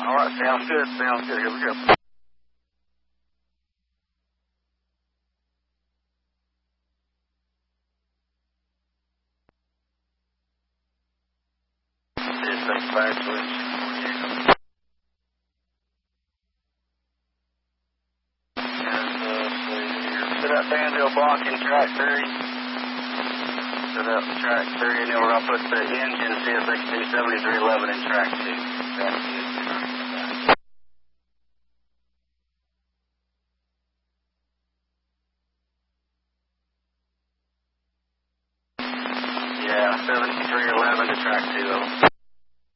All right, sounds good. Sounds good. Here we go. This is fire switch. Set up Danville block in track 3. Set up track 3, and then we're going to put the engine CSX 7311 in track 2. That's it. Yeah, 7311 to track 2.